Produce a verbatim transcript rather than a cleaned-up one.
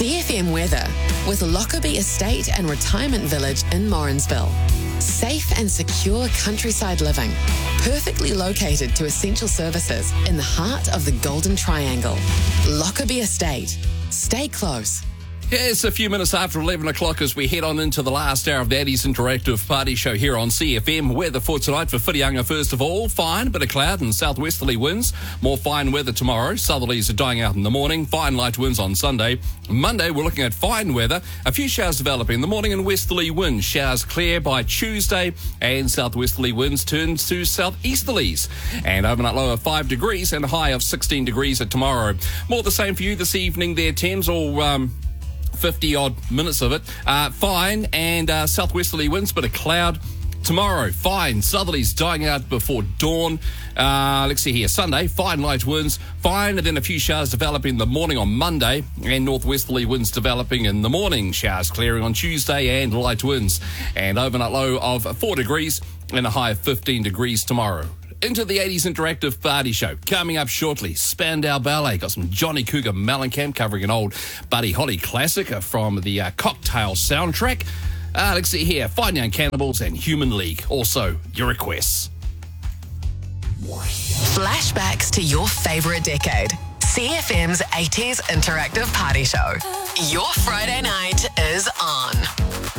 C F M weather with Lockerbie Estate and Retirement Village in Morrinsville. Safe and secure countryside living, perfectly located to essential services in the heart of the Golden Triangle. Lockerbie Estate. Stay close. Yeah, it's a few minutes after eleven o'clock as we head on into the last hour of the eighties Interactive Party Show here on C F M. Weather for tonight for Whitianga, first of all. Fine, bit of cloud and southwesterly winds. More fine weather tomorrow. Southerlies are dying out in the morning. Fine light winds on Sunday. Monday, we're looking at fine weather. A few showers developing in the morning and westerly winds. Showers clear by Tuesday and southwesterly winds turn to southeasterlies. And overnight low of five degrees and a high of sixteen degrees at tomorrow. More the same for you this evening there, Thames, or... Um, fifty odd minutes of it. Uh, fine and uh, southwesterly winds, bit of cloud. Tomorrow, fine. Southerlies dying out before dawn. Uh, let's see here. Sunday, fine light winds. Fine, and then a few showers developing in the morning on Monday. And northwesterly winds developing in the morning. Showers clearing on Tuesday and light winds. And overnight low of four degrees and a high of fifteen degrees tomorrow. Into the eighties Interactive Party Show. Coming up shortly, Spandau Ballet. Got some Johnny Cougar Mellencamp covering an old Buddy Holly classic from the uh, Cocktail soundtrack. Uh, let's see here. Fine Young Cannibals and Human League. Also, your requests. Flashbacks to your favourite decade. C F M's eighties Interactive Party Show. Your Friday night is on.